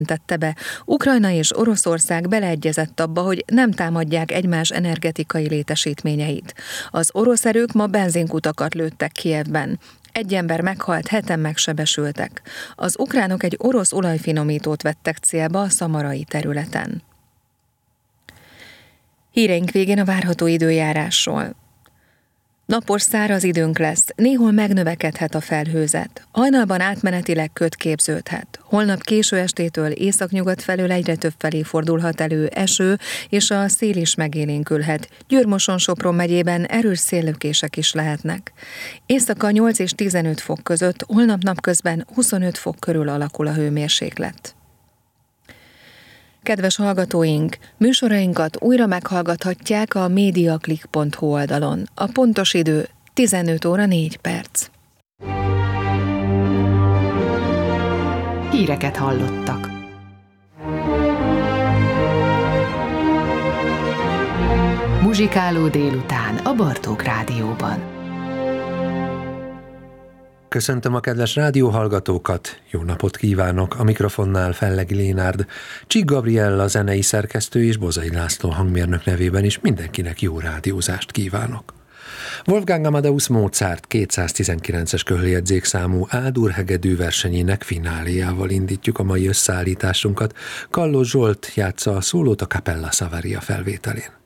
tette be, Ukrajna és Oroszország beleegyezett abba, hogy nem támadják egymás energetikai létesítményeit. Az orosz erők ma benzinkutakat lőttek Kijevben. 1 ember meghalt, 7-en megsebesültek. Az ukránok egy orosz olajfinomítót vettek célba a szamarai területen. Híreink végén a várható időjárásról. Napos, száraz időnk lesz, néhol megnövekedhet a felhőzet. Hajnalban átmenetileg köd képződhet. Holnap késő estétől északnyugat felől egyre több felé fordulhat elő eső, és a szél is megélénkülhet. Győr-Moson-Sopron megyében erős széllökések is lehetnek. Éjszaka 8 és 15 fok között, holnap napközben 25 fok körül alakul a hőmérséklet. Kedves hallgatóink, műsorainkat újra meghallgathatják a mediaclick.hu oldalon. A pontos idő 15 óra 4 perc. Híreket hallottak. Muzsikáló délután a Bartók Rádióban. Köszöntöm a kedves rádióhallgatókat, jó napot kívánok, a mikrofonnál Fellegi Lénárd, Csík Gabriella zenei szerkesztő és Bozai László hangmérnök nevében is mindenkinek jó rádiózást kívánok. Wolfgang Amadeus Mozart 219-es köhöljegyzékszámú A-dur hegedű versenyének fináléjával indítjuk a mai összeállításunkat. Kalló Zsolt játsza a szólót a Capella Savaria felvételén.